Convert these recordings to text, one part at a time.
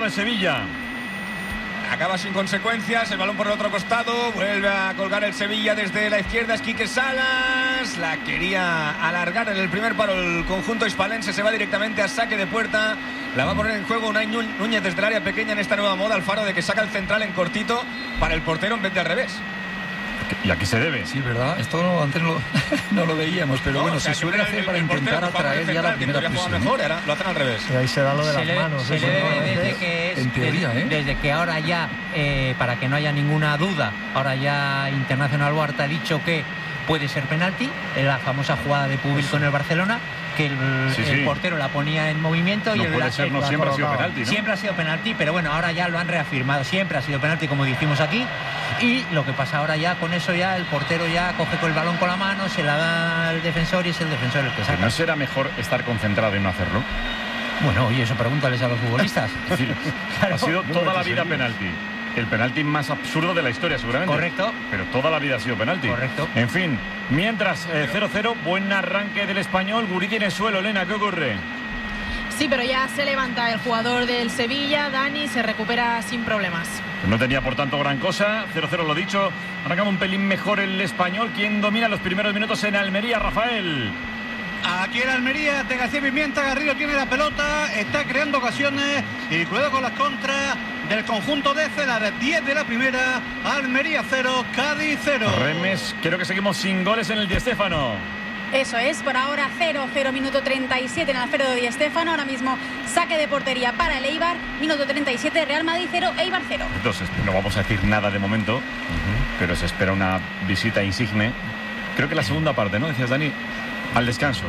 el Sevilla. Acaba sin consecuencias, el balón por el otro costado, vuelve a colgar el Sevilla desde la izquierda, es Quique Salas, la quería alargar en el primer palo el conjunto hispalense, se va directamente a saque de puerta, la va a poner en juego Unai Núñez desde el área pequeña en esta nueva moda, Alfaro, de que saca el central en cortito para el portero en vez de al revés. ¿Y a qué se debe? Sí, ¿verdad? Esto antes no lo veíamos, pero bueno, se suele hacer para intentar atraer ya la primera presión. Mejor, ahora lo hacen al revés. Y ahí se da lo de las manos. Se le debe desde que es, en teoría, desde que ahora ya, para que no haya ninguna duda, ahora ya Internacional Huerta ha dicho que puede ser penalti, en la famosa jugada de Pubil con el Barcelona, que el portero la ponía en movimiento no y puede ser, no siempre ha sido penalti, ¿no? Siempre ha sido penalti, pero bueno, ahora ya lo han reafirmado, siempre ha sido penalti, como dijimos aquí, y lo que pasa ahora ya, con eso ya el portero ya coge con el balón con la mano, se la da al defensor y es el defensor el que saca. ¿No será mejor estar concentrado y no hacerlo? Bueno, oye, eso pregúntales a los futbolistas. Es decir, claro, ha sido toda la vida penalti. El penalti más absurdo de la historia, seguramente. Correcto. Pero toda la vida ha sido penalti. Correcto. En fin, mientras 0-0, buen arranque del Español. Guridi en el suelo, Elena, ¿qué ocurre? Sí, pero ya se levanta el jugador del Sevilla, Dani, se recupera sin problemas. No tenía por tanto gran cosa, 0-0 lo dicho. Arrancaba un pelín mejor el Español. ¿Quién domina los primeros minutos en Almería, Rafael? Aquí en Almería, de García Pimienta, Garrido tiene la pelota, está creando ocasiones y cuidado con las contras del conjunto de Celar. 10 de la primera, Almería 0, Cádiz 0. Remes, creo que seguimos sin goles en el Di Stéfano. Eso es, por ahora 0-0, minuto 37 en el Alfredo Di Stéfano. Ahora mismo saque de portería para el Eibar, minuto 37, Real Madrid 0, Eibar 0. Entonces, no vamos a decir nada de momento, pero se espera una visita insigne. Creo que la segunda parte, ¿no? Decías, Dani, al descanso.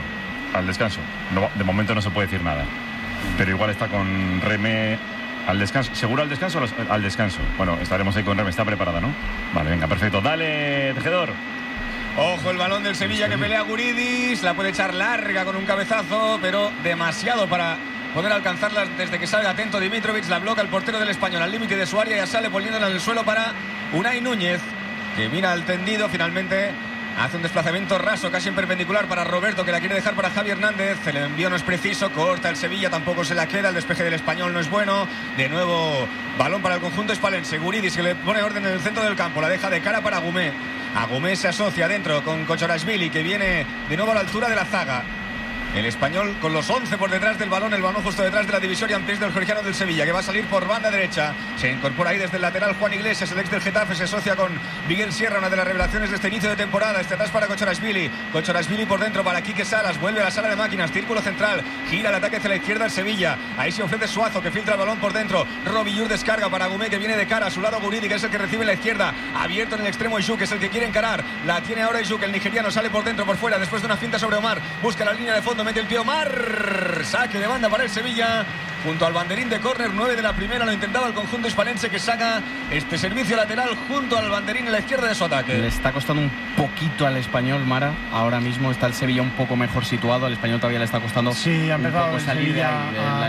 No, de momento no se puede decir nada, pero igual está con Reme al descanso. ¿Seguro al descanso? Al descanso. Bueno, estaremos ahí con Reme, está preparada, ¿no? Vale, venga, perfecto. Dale, Tejedor. Ojo el balón del Sevilla que pelea Guridis, la puede echar larga con un cabezazo, pero demasiado para poder alcanzarla desde que salga atento Dimitrovic. La bloca el portero del Español al límite de su área, ya sale poniéndola en el suelo para Unai Núñez, que mira al tendido, finalmente hace un desplazamiento raso, casi en perpendicular para Roberto, que la quiere dejar para Javi Hernández. El envío no es preciso, corta el Sevilla, tampoco se la queda. El despeje del Español no es bueno. De nuevo balón para el conjunto hispalense. Guridis, que le pone orden en el centro del campo, la deja de cara para Agumé. Agumé se asocia dentro con Kochorashvili, que viene de nuevo a la altura de la zaga. El Español con los 11 por detrás del balón, el balón justo detrás de la división y antes del georgiano del Sevilla, que va a salir por banda derecha. Se incorpora ahí desde el lateral Juan Iglesias, el ex del Getafe, se asocia con Miguel Sierra, una de las revelaciones de este inicio de temporada. Este atrás para Kochorashvili, Kochorashvili por dentro para Quique Salas, vuelve a la sala de máquinas, círculo central, gira el ataque hacia la izquierda el Sevilla. Ahí se ofrece Suazo, que filtra el balón por dentro. Robillur descarga para Agumé, que viene de cara a su lado. Guridi, que es el que recibe en la izquierda, abierto en el extremo Ijuk, que es el que quiere encarar. La tiene ahora Ijuk, el nigeriano sale por dentro, por fuera, después de una finta sobre Omar, busca la línea de fondo, mete el pie Omar. Saque de banda para el Sevilla junto al banderín de córner. 9 de la primera, lo intentaba el conjunto hispalense, que saca este servicio lateral junto al banderín en la izquierda de su ataque. Le está costando un poquito al Español, Mara. Ahora mismo está el Sevilla un poco mejor situado, al Español todavía le está costando. Sí, ha empezado el Sevilla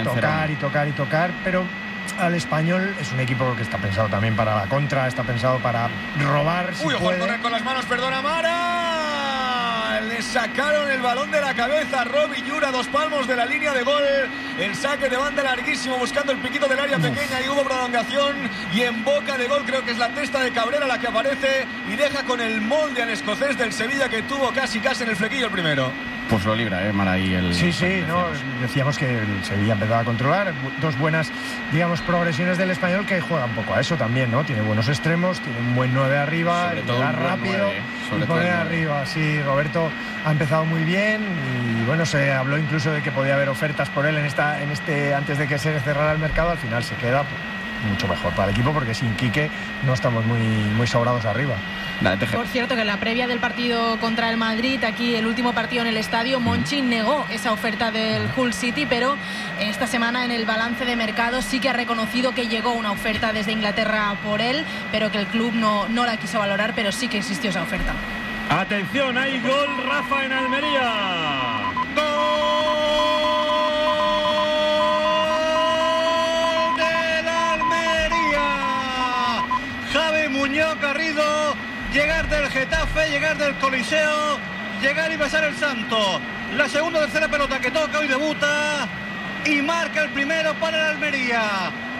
a tocar, pero al Español es un equipo que está pensado también para la contra, está pensado para robar. Uy, ojo al córner con las manos, perdona Mara. Le sacaron el balón de la cabeza a Robillur a 2 palmos de la línea de gol. El saque de banda larguísimo buscando el piquito del área pequeña y hubo prolongación. Y en boca de gol creo que es la testa de Cabrera la que aparece y deja con el molde al escocés del Sevilla, que tuvo casi en el flequillo el primero. Pues lo libra, Mara, ahí el... Sí, no, decíamos que el Sevilla empezaba a controlar. 2 buenas, digamos, progresiones del Español, que juega un poco a eso también, ¿no? Tiene buenos extremos, tiene un buen 9 arriba, sobre todo da rápido y pone arriba. Sí, Roberto ha empezado muy bien y bueno, se habló incluso de que podía haber ofertas por él en este antes de que se cerrara el mercado. Al final se queda mucho mejor para el equipo, porque sin Quique no estamos muy sobrados arriba. Por cierto, que en la previa del partido contra el Madrid, aquí el último partido en el estadio, Monchi negó esa oferta del Hull City, pero esta semana en el balance de mercado sí que ha reconocido que llegó una oferta desde Inglaterra por él, pero que el club no la quiso valorar, pero sí que existió esa oferta. Atención, hay gol, Rafa, en Almería. ¡Gol del Almería! Javi Muñoz Garrido, llegar del Getafe, llegar del Coliseo, llegar y besar el santo. La segunda o tercera pelota que toca, hoy debuta y marca el primero para el Almería.